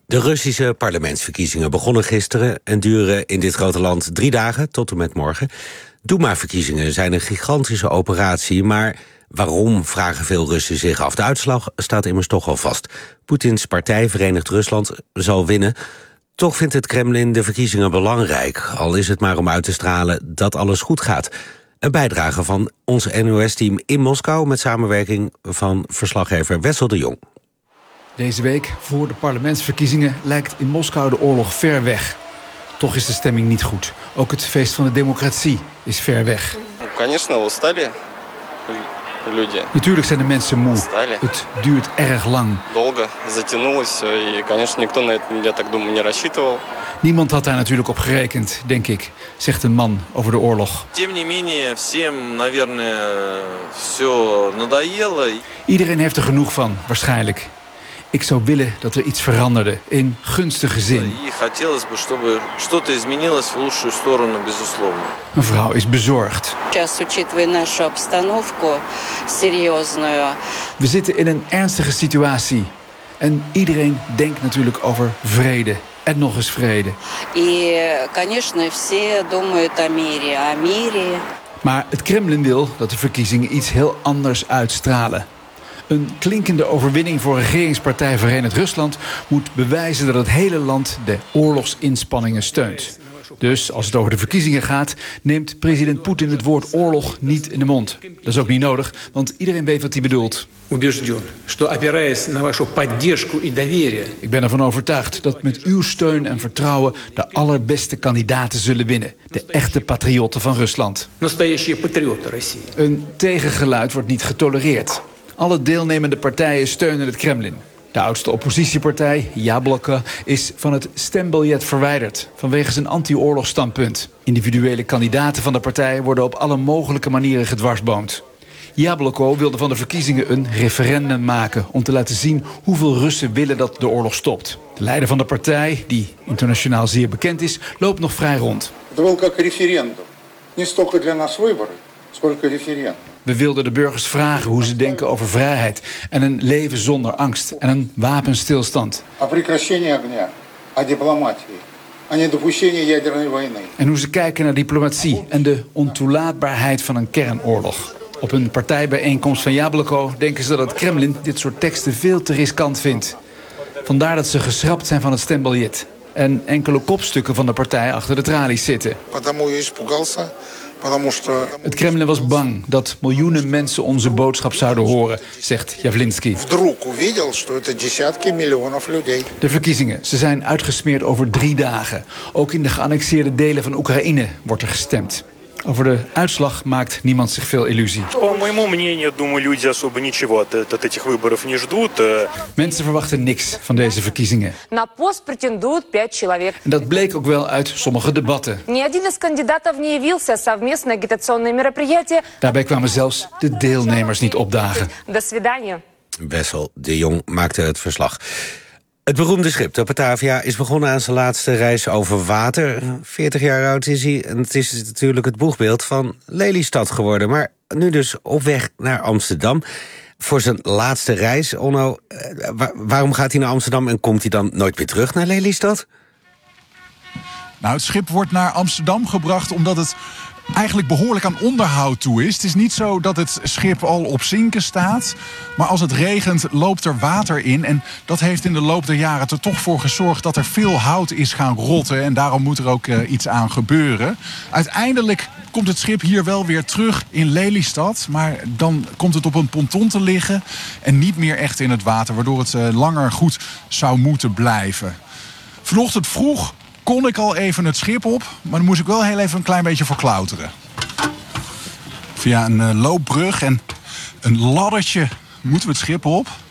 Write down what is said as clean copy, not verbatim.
De Russische parlementsverkiezingen begonnen gisteren en duren in dit grote land 3 dagen tot en met morgen. Doema-verkiezingen zijn een gigantische operatie, maar waarom, vragen veel Russen zich af. De uitslag staat immers toch al vast. Poetins partij Verenigd Rusland zal winnen. Toch vindt het Kremlin de verkiezingen belangrijk, al is het maar om uit te stralen dat alles goed gaat. Een bijdrage van ons NOS-team in Moskou met samenwerking van verslaggever Wessel de Jong. Deze week, voor de parlementsverkiezingen, lijkt in Moskou de oorlog ver weg. Toch is de stemming niet goed. Ook het feest van de democratie is ver weg. Natuurlijk zijn de mensen moe. Het duurt erg lang. Niemand had daar natuurlijk op gerekend, denk ik, zegt een man over de oorlog. Iedereen heeft er genoeg van, waarschijnlijk. Ik zou willen dat er iets veranderde, in gunstige zin. Mevrouw is bezorgd. We zitten in een ernstige situatie. En iedereen denkt natuurlijk over vrede. En nog eens vrede. Maar het Kremlin wil dat de verkiezingen iets heel anders uitstralen. Een klinkende overwinning voor regeringspartij Verenigd Rusland moet bewijzen dat het hele land de oorlogsinspanningen steunt. Dus als het over de verkiezingen gaat, neemt president Poetin het woord oorlog niet in de mond. Dat is ook niet nodig, want iedereen weet wat hij bedoelt. Ik ben ervan overtuigd dat met uw steun en vertrouwen de allerbeste kandidaten zullen winnen. De echte patriotten van Rusland. Een tegengeluid wordt niet getolereerd. Alle deelnemende partijen steunen het Kremlin. De oudste oppositiepartij, Jabloko, is van het stembiljet verwijderd vanwege zijn anti-oorlogsstandpunt. Individuele kandidaten van de partij worden op alle mogelijke manieren gedwarsboomd. Jabloko wilde van de verkiezingen een referendum maken om te laten zien hoeveel Russen willen dat de oorlog stopt. De leider van de partij, die internationaal zeer bekend is, loopt nog vrij rond. Het was als referendum. Niet столько для нас выборы, сколько referendum. We wilden de burgers vragen hoe ze denken over vrijheid en een leven zonder angst en een wapenstilstand. En hoe ze kijken naar diplomatie en de ontoelaatbaarheid van een kernoorlog. Op een partijbijeenkomst van Jabloko denken ze dat het Kremlin dit soort teksten veel te riskant vindt. Vandaar dat ze geschrapt zijn van het stembiljet. En enkele kopstukken van de partij achter de tralies zitten. Het Kremlin was bang dat miljoenen mensen onze boodschap zouden horen, zegt Javlinsky. De verkiezingen, ze zijn uitgesmeerd over 3 dagen. Ook in de geannexeerde delen van Oekraïne wordt er gestemd. Over de uitslag maakt niemand zich veel illusie. Mensen verwachten niks van deze verkiezingen. En dat bleek ook wel uit sommige debatten. Daarbij kwamen zelfs de deelnemers niet opdagen. Wessel de Jong maakte het verslag. Het beroemde schip, de Batavia, is begonnen aan zijn laatste reis over water. 40 jaar oud is hij en het is natuurlijk het boegbeeld van Lelystad geworden. Maar nu dus op weg naar Amsterdam voor zijn laatste reis. Onno, waarom gaat hij naar Amsterdam en komt hij dan nooit meer terug naar Lelystad? Nou, het schip wordt naar Amsterdam gebracht omdat het eigenlijk behoorlijk aan onderhoud toe is. Het is niet zo dat het schip al op zinken staat, maar als het regent loopt er water in. En dat heeft in de loop der jaren er toch voor gezorgd dat er veel hout is gaan rotten. En daarom moet er ook iets aan gebeuren. Uiteindelijk komt het schip hier wel weer terug in Lelystad, maar dan komt het op een ponton te liggen en niet meer echt in het water, waardoor het langer goed zou moeten blijven. Vanochtend vroeg kon ik al even het schip op, maar dan moest ik wel heel even een klein beetje verklauteren. Via een loopbrug en een laddertje moeten we het schip op.